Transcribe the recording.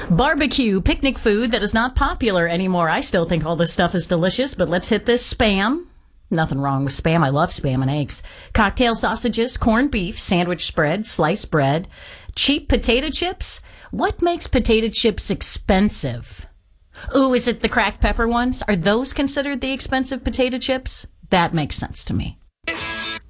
Barbecue, picnic food that is not popular anymore. I still think all this stuff is delicious, but let's hit this. Spam. Nothing wrong with Spam. I love Spam and eggs. Cocktail sausages, corned beef, sandwich spread, sliced bread, cheap potato chips. What makes potato chips expensive? Ooh, is it the cracked pepper ones? Are those considered the expensive potato chips? That makes sense to me.